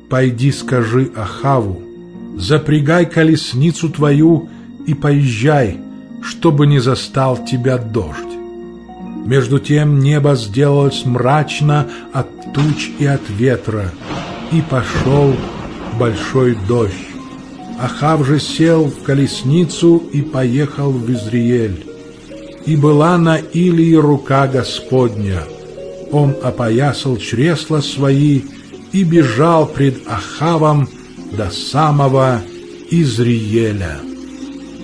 пойди скажи Ахаву: запрягай колесницу твою и поезжай, чтобы не застал тебя дождь. Между тем небо сделалось мрачно от туч и от ветра, и пошел большой дождь. Ахав же сел в колесницу и поехал в Изриэль. И была на Илии рука Господня. Он опоясал чресла свои и бежал пред Ахавом до самого Изриэля.